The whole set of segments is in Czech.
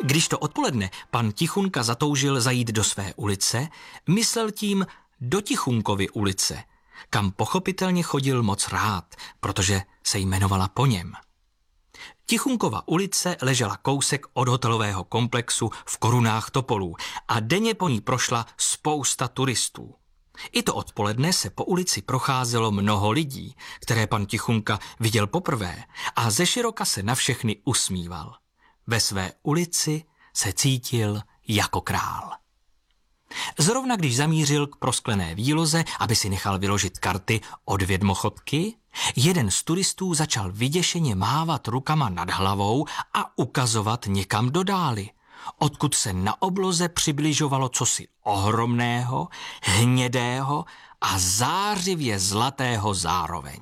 Když to odpoledne pan Tichunka zatoužil zajít do své ulice, myslel tím do Tichunkovy ulice, kam pochopitelně chodil moc rád, protože se jmenovala po něm. Tichunkova ulice ležela kousek od hotelového komplexu v korunách topolů a denně po ní prošla spousta turistů. I to odpoledne se po ulici procházelo mnoho lidí, které pan Tichunka viděl poprvé, a zeširoka se na všechny usmíval. Ve své ulici se cítil jako král. Zrovna když zamířil k prosklené výloze, aby si nechal vyložit karty od vědmochodky, jeden z turistů začal vyděšeně mávat rukama nad hlavou a ukazovat někam do dály, odkud se na obloze přibližovalo cosi ohromného, hnědého a zářivě zlatého zároveň.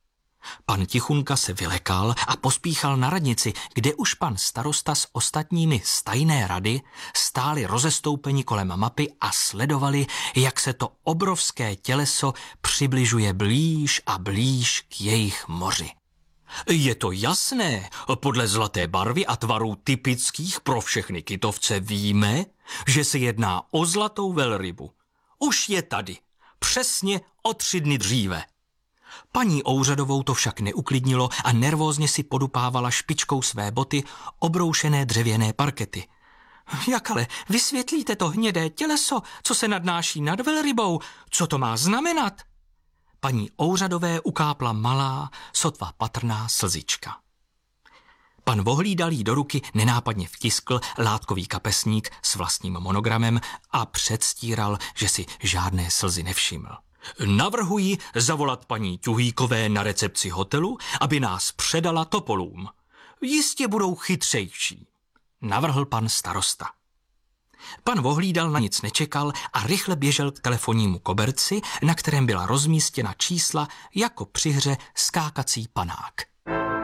Pan Tichunka se vylekal a pospíchal na radnici, kde už pan starosta s ostatními z tajné rady stáli rozestoupeni kolem mapy a sledovali, jak se to obrovské těleso přibližuje blíž a blíž k jejich moři. Je to jasné, podle zlaté barvy a tvarů typických pro všechny kytovce víme, že se jedná o zlatou velrybu. Už je tady, přesně o 3 dny dříve. Paní Ouřadovou to však neuklidnilo a nervózně si podupávala špičkou své boty obroušené dřevěné parkety. Jak ale vysvětlíte to hnědé těleso, co se nadnáší nad velrybou? Co to má znamenat? Paní Ouřadové ukápla malá, sotva patrná slzička. Pan Vohlídal jí do ruky nenápadně vtiskl látkový kapesník s vlastním monogramem a předstíral, že si žádné slzy nevšiml. Navrhuji zavolat paní Tuhýkové na recepci hotelu, aby nás předala topolům. Jistě budou chytřejší, navrhl pan starosta. Pan Vohlídal na nic nečekal a rychle běžel k telefonnímu koberci, na kterém byla rozmístěna čísla jako při hře skákací panák.